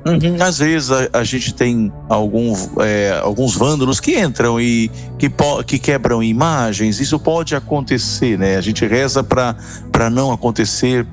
Às vezes a gente tem alguns vândalos que entram e que quebram imagens. Isso pode acontecer, né? A gente reza para não acontecer,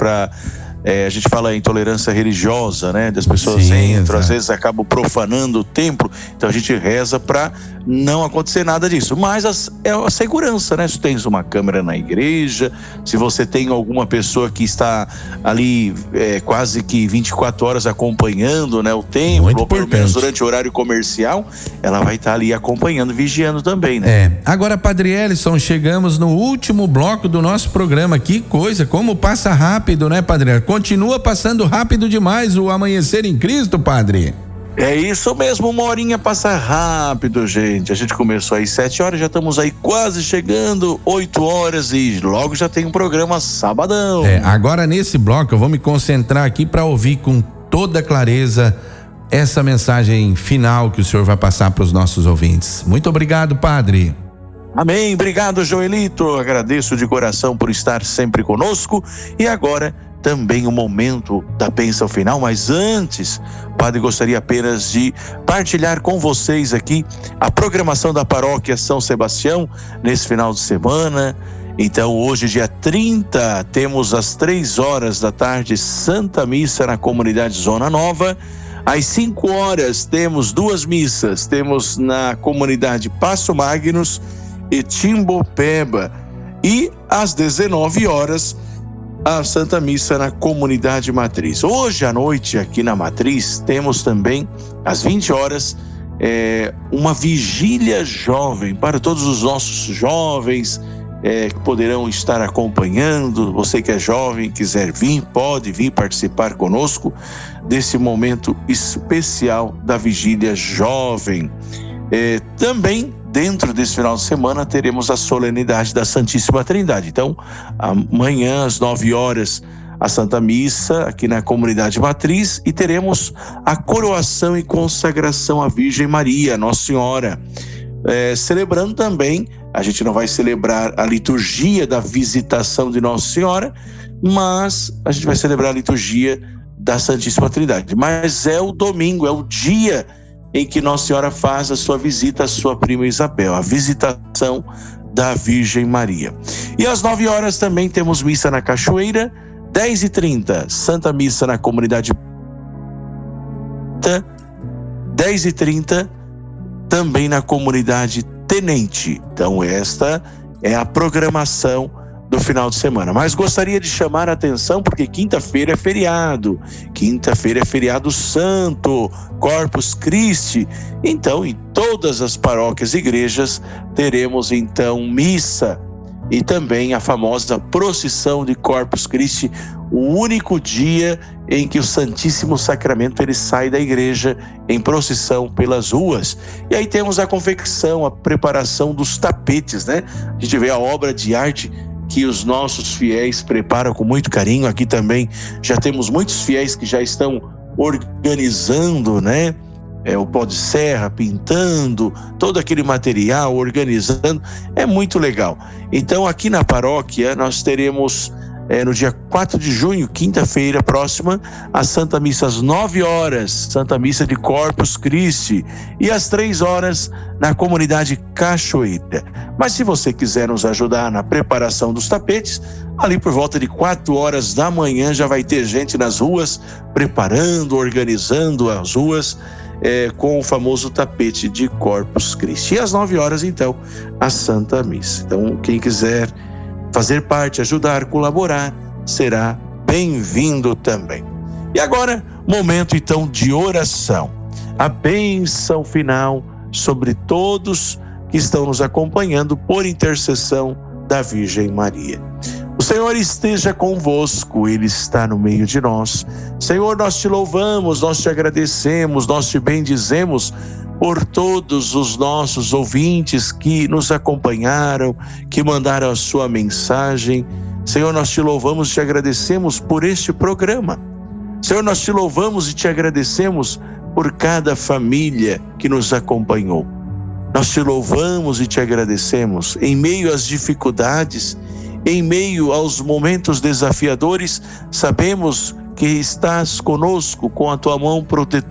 a gente fala em intolerância religiosa, né? Das pessoas entram, às vezes acabam profanando o templo, então a gente reza para não acontecer nada disso. Mas é a segurança, né? Se tens uma câmera na igreja, se você tem alguma pessoa que está ali quase que 24 horas acompanhando, né, o templo, ou pelo menos durante o horário comercial, ela vai estar ali acompanhando, vigiando também, né? Agora, Padre Elison, chegamos no último bloco do nosso programa. Que coisa, como passa rápido, né, Padre? Continua passando rápido demais o amanhecer em Cristo, Padre. É isso mesmo, uma horinha passa rápido, gente. A gente começou às 7 horas, já estamos aí quase chegando 8 horas e logo já tem um programa sabadão. Agora nesse bloco eu vou me concentrar aqui para ouvir com toda clareza essa mensagem final que o senhor vai passar para os nossos ouvintes. Muito obrigado, Padre. Amém, obrigado, Joelito. Agradeço de coração por estar sempre conosco. E agora também o momento da bênção final, mas antes, Padre, gostaria apenas de partilhar com vocês aqui a programação da Paróquia São Sebastião nesse final de semana. Então, hoje, dia 30, temos às 3 horas da tarde Santa Missa na comunidade Zona Nova. Às 5 horas temos 2 missas, temos na comunidade Passo Magnus e Timbopeba, e às 19 horas a Santa Missa na comunidade Matriz. Hoje à noite aqui na Matriz temos também às 20 horas uma vigília jovem para todos os nossos jovens que poderão estar acompanhando. Você que é jovem, quiser vir, pode vir participar conosco desse momento especial da vigília jovem. Também dentro desse final de semana teremos a solenidade da Santíssima Trindade. Então, amanhã às 9 horas a Santa Missa aqui na comunidade Matriz, e teremos a coroação e consagração à Virgem Maria, Nossa Senhora. Celebrando também, a gente não vai celebrar a liturgia da visitação de Nossa Senhora, mas a gente vai celebrar a liturgia da Santíssima Trindade. Mas é o domingo, é o dia em que Nossa Senhora faz a sua visita à sua prima Isabel, a visitação da Virgem Maria. E às 9 horas também temos missa na Cachoeira, 10h30, Santa Missa na comunidade, 10h30, também na comunidade Tenente. Então esta é a programação do final de semana. Mas gostaria de chamar a atenção porque quinta-feira é feriado. Quinta-feira é feriado santo, Corpus Christi. Então, em todas as paróquias e igrejas teremos então missa e também a famosa procissão de Corpus Christi, o único dia em que o Santíssimo Sacramento ele sai da igreja em procissão pelas ruas. E aí temos a confecção, a preparação dos tapetes, né? A gente vê a obra de arte que os nossos fiéis preparam com muito carinho. Aqui também já temos muitos fiéis que já estão organizando, né? O pó de serra, pintando, todo aquele material, organizando, é muito legal. Então aqui na paróquia nós teremos no dia 4 de junho, quinta-feira próxima, a Santa Missa às 9 horas, Santa Missa de Corpus Christi, e às 3 horas na comunidade Cachoeira. Mas se você quiser nos ajudar na preparação dos tapetes, ali por volta de 4 horas da manhã já vai ter gente nas ruas, preparando, organizando as ruas, com o famoso tapete de Corpus Christi. E às 9 horas, então, a Santa Missa. Então, quem quiser fazer parte, ajudar, colaborar, será bem-vindo também. E agora, momento então de oração. A bênção final sobre todos que estão nos acompanhando por intercessão da Virgem Maria. O Senhor esteja convosco, Ele está no meio de nós. Senhor, nós te louvamos, nós te agradecemos, nós te bendizemos por todos os nossos ouvintes que nos acompanharam, que mandaram a sua mensagem. Senhor, nós te louvamos e te agradecemos por este programa. Senhor, nós te louvamos e te agradecemos por cada família que nos acompanhou. Nós te louvamos e te agradecemos em meio às dificuldades, em meio aos momentos desafiadores. Sabemos que estás conosco com a tua mão protetora